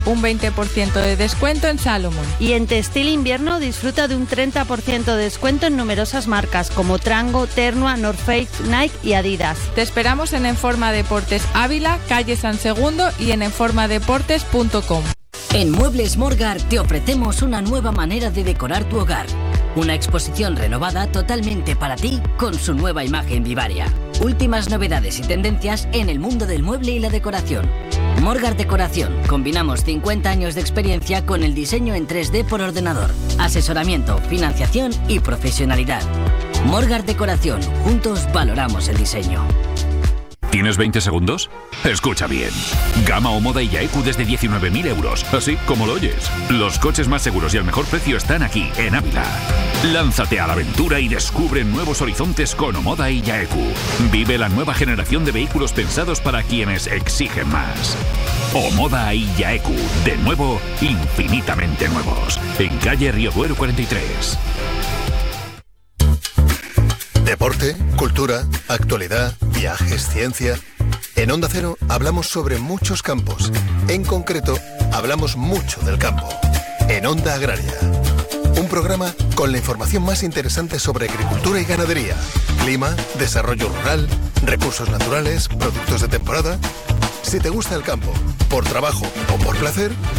un 20% de descuento en Salomon. Y en Textil Invierno disfruta de un 30% de descuento en numerosas marcas como Trango, Ternua, North Face, Nike y Adidas. Te esperamos en Enforma Deportes Ávila, calle San Segundo y en enformadeportes.com. En Muebles Morgar te ofrecemos una nueva manera de decorar tu hogar. Una exposición renovada totalmente para ti con su nueva imagen vivaria. Últimas novedades y tendencias en el mundo del mueble y la decoración. Morgar Decoración. Combinamos 50 años de experiencia con el diseño en 3D por ordenador, asesoramiento, financiación y profesionalidad. Morgar Decoración. Juntos valoramos el diseño. ¿Tienes 20 segundos? Escucha bien. Gama o Moda y Yaeku desde 19.000 euros. Así como lo oyes. Los coches más seguros y al mejor precio están aquí, en Ávila. Lánzate a la aventura y descubre nuevos horizontes con Omoda y Yaeku. Vive la nueva generación de vehículos pensados para quienes exigen más. Omoda y Yaeku. De nuevo, infinitamente nuevos. En calle Río Duero 43. Deporte, cultura, actualidad, viajes, ciencia. En Onda Cero hablamos sobre muchos campos. En concreto, hablamos mucho del campo. En Onda Agraria. Un programa con la información más interesante sobre agricultura y ganadería, clima, desarrollo rural, recursos naturales, productos de temporada. Si te gusta el campo, por trabajo o por placer,